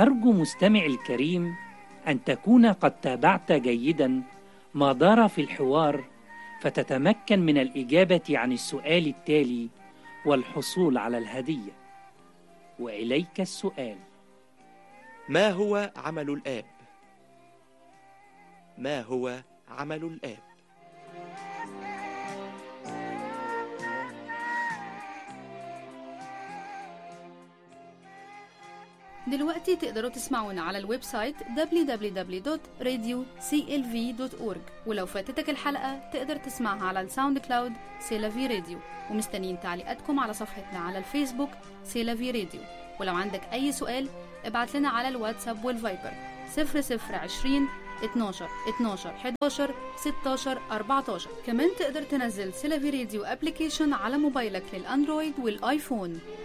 أرجو مستمعي الكريم أن تكون قد تابعت جيدا ما دار في الحوار، فتتمكن من الإجابة عن السؤال التالي والحصول على الهدية. وإليك السؤال: ما هو عمل الآب؟ ما هو عمل الآب؟ دلوقتي تقدروا تسمعونا على الويب سايت www.radioclv.org، ولو فاتتك الحلقة تقدر تسمعها على الساوند كلاود سيلافي راديو، ومستنيين تعليقاتكم على صفحتنا على الفيسبوك سيلافي راديو. ولو عندك أي سؤال ابعت لنا على الواتساب والفايبر 0020 12 12 11 16 14. كمان تقدر تنزل سيلافي راديو ابليكيشن على موبايلك للأندرويد والآيفون.